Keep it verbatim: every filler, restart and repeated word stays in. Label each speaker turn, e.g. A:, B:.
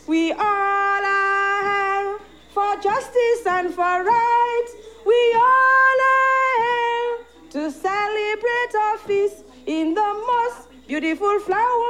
A: We all are here for justice and for right. We all are here to celebrate our feast in the most beautiful flower.